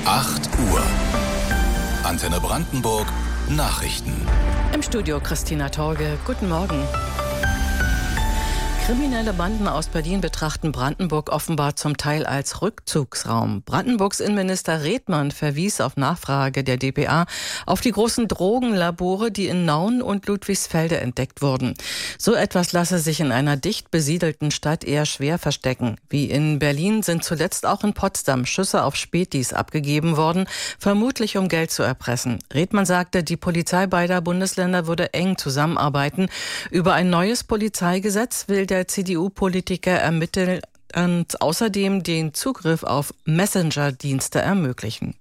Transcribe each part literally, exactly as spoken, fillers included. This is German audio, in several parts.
acht Uhr. Antenne Brandenburg Nachrichten. Im Studio Christina Torge. Guten Morgen. Kriminelle Banden aus Berlin betrachten Brandenburg offenbar zum Teil als Rückzugsraum. Brandenburgs Innenminister Redmann verwies auf Nachfrage der D P A auf die großen Drogenlabore, die in Nauen und Ludwigsfelde entdeckt wurden. So etwas lasse sich in einer dicht besiedelten Stadt eher schwer verstecken. Wie in Berlin sind zuletzt auch in Potsdam Schüsse auf Spätis abgegeben worden, vermutlich um Geld zu erpressen. Redmann sagte, die Polizei beider Bundesländer würde eng zusammenarbeiten. Über ein neues Polizeigesetz will der C D U-Politiker ermitteln und außerdem den Zugriff auf Messenger-Dienste ermöglichen.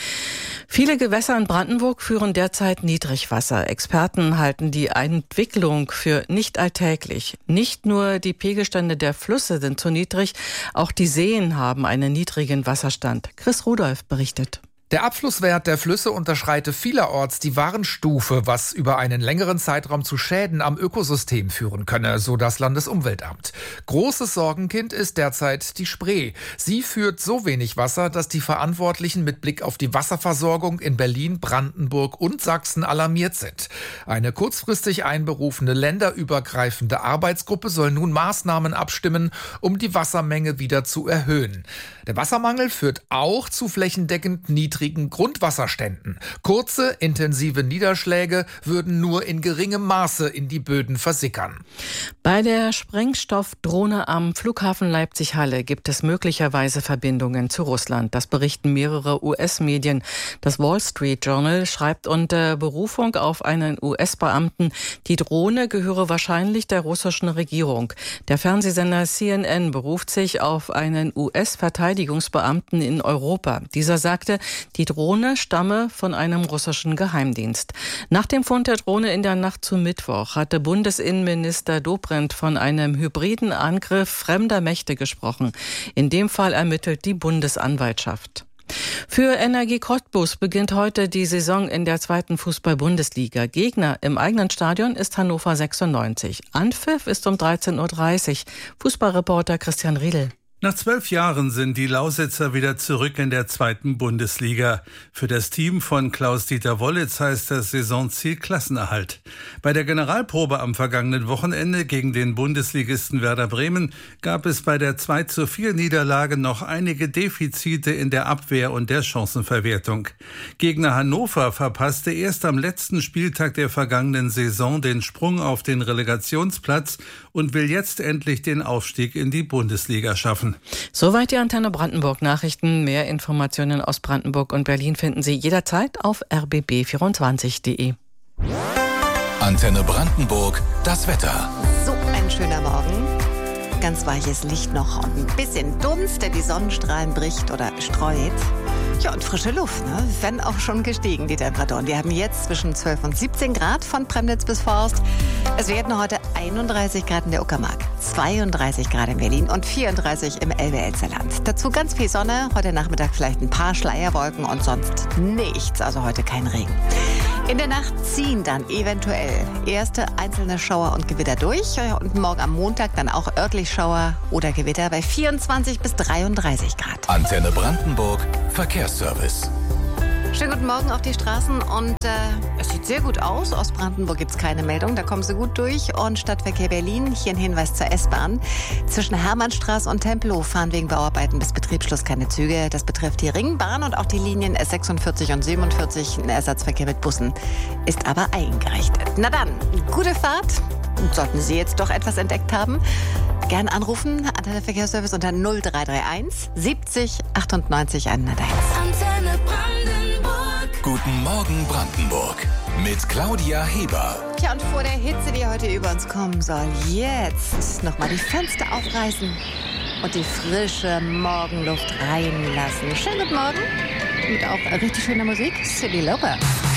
Viele Gewässer in Brandenburg führen derzeit Niedrigwasser. Experten halten die Entwicklung für nicht alltäglich. Nicht nur die Pegelstände der Flüsse sind zu niedrig, auch die Seen haben einen niedrigen Wasserstand. Chris Rudolph berichtet. Der Abflusswert der Flüsse unterschreite vielerorts die Warnstufe, was über einen längeren Zeitraum zu Schäden am Ökosystem führen könne, so das Landesumweltamt. Großes Sorgenkind ist derzeit die Spree. Sie führt so wenig Wasser, dass die Verantwortlichen mit Blick auf die Wasserversorgung in Berlin, Brandenburg und Sachsen alarmiert sind. Eine kurzfristig einberufene länderübergreifende Arbeitsgruppe soll nun Maßnahmen abstimmen, um die Wassermenge wieder zu erhöhen. Der Wassermangel führt auch zu flächendeckend niedrigen Grundwasserständen. Kurze, intensive Niederschläge würden nur in geringem Maße in die Böden versickern. Bei der Sprengstoffdrohne am Flughafen Leipzig-Halle gibt es möglicherweise Verbindungen zu Russland. Das berichten mehrere U S-Medien. Das Wall Street Journal schreibt unter Berufung auf einen U S-Beamten, die Drohne gehöre wahrscheinlich der russischen Regierung. Der Fernsehsender C N N beruft sich auf einen U S-Verteidigungsbeamten in Europa. Dieser sagte, die Drohne stamme von einem russischen Geheimdienst. Nach dem Fund der Drohne in der Nacht zum Mittwoch hatte Bundesinnenminister Dobrindt von einem hybriden Angriff fremder Mächte gesprochen. In dem Fall ermittelt die Bundesanwaltschaft. Für Energie Cottbus beginnt heute die Saison in der zweiten Fußball-Bundesliga. Gegner im eigenen Stadion ist Hannover sechsundneunzig. Anpfiff ist um dreizehn Uhr dreißig. Fußballreporter Christian Riedel. Nach zwölf Jahren sind die Lausitzer wieder zurück in der zweiten Bundesliga. Für das Team von Klaus-Dieter Wollitz heißt das Saisonziel Klassenerhalt. Bei der Generalprobe am vergangenen Wochenende gegen den Bundesligisten Werder Bremen gab es bei der zwei zu vier Niederlage noch einige Defizite in der Abwehr und der Chancenverwertung. Gegner Hannover verpasste erst am letzten Spieltag der vergangenen Saison den Sprung auf den Relegationsplatz und will jetzt endlich den Aufstieg in die Bundesliga schaffen. Soweit die Antenne Brandenburg Nachrichten. Mehr Informationen aus Brandenburg und Berlin finden Sie jederzeit auf r b b vierundzwanzig punkt de. Antenne Brandenburg, das Wetter. So ein schöner Morgen. Ganz weiches Licht noch und ein bisschen Dunst, der die Sonnenstrahlen bricht oder streut. Ja, und frische Luft, ne? Wenn auch schon gestiegen, die Temperaturen. Wir haben jetzt zwischen zwölf und siebzehn Grad von Premnitz bis Forst. Es werden heute einunddreißig Grad in der Uckermark, zweiunddreißig Grad in Berlin und vierunddreißig im Elbe-Elsterland. Dazu ganz viel Sonne, heute Nachmittag vielleicht ein paar Schleierwolken und sonst nichts, also heute kein Regen. In der Nacht ziehen dann eventuell erste einzelne Schauer und Gewitter durch und morgen am Montag dann auch örtlich Schauer oder Gewitter bei vierundzwanzig bis dreiunddreißig Grad. Antenne Brandenburg, Verkehrsservice. Schönen guten Morgen auf die Straßen und äh, es sieht sehr gut aus. Aus Brandenburg gibt es keine Meldung, da kommen Sie gut durch. Und Stadtverkehr Berlin, hier ein Hinweis zur S-Bahn. Zwischen Hermannstraße und Tempelhof fahren wegen Bauarbeiten bis Betriebsschluss keine Züge. Das betrifft die Ringbahn und auch die Linien S sechsundvierzig und siebenundvierzig. Ein Ersatzverkehr mit Bussen ist aber eingerichtet. Na dann, gute Fahrt. Und sollten Sie jetzt doch etwas entdeckt haben, gern anrufen, Antenne Verkehrsservice unter null drei drei eins siebzig achtundneunzig hunderteins. Antenne Brandenburg. Guten Morgen Brandenburg mit Claudia Heber. Tja, und vor der Hitze, die heute über uns kommen soll, jetzt nochmal die Fenster aufreißen und die frische Morgenluft reinlassen. Schönen guten Morgen mit auch richtig schöner Musik, Cyndi Lauper.